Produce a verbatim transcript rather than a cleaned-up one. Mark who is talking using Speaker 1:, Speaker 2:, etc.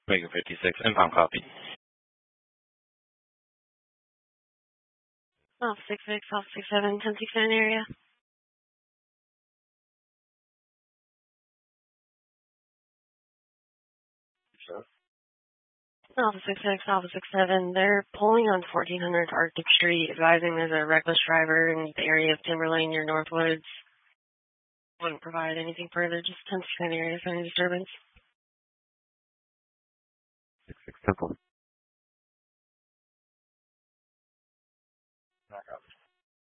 Speaker 1: Baker fifty-six, inbound copy.
Speaker 2: Alpha six six, Alpha six seven, ten six nine area.
Speaker 3: Sure.
Speaker 2: Alpha six six, Alpha six seven, they're pulling on fourteen hundred Arctic Street, advising there's a reckless driver in the area of Timberlane near Northwoods. Wouldn't provide anything further, just ten six nine area for any disturbance.
Speaker 3: six six Temple.